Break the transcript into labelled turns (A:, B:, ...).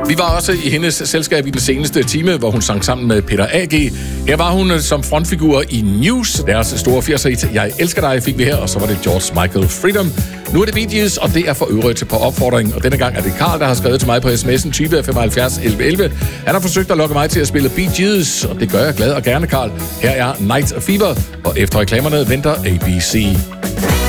A: Vi var også i hendes selskab i den seneste time, hvor hun sang sammen med Peter A.G. Her var hun som frontfigur i News. Deres store 80'er-hit Jeg elsker dig fik vi her, og så var det George Michael Freedom. Nu er det Bee Gees, og det er for øvrigt på opfordring. Og denne gang er det Karl, der har skrevet til mig på sms'en 20 75 11 11. Han har forsøgt at lokke mig til at spille Bee Gees, og det gør jeg glad og gerne, Karl. Her er Night Fever, og efter reklamerne venter ABC.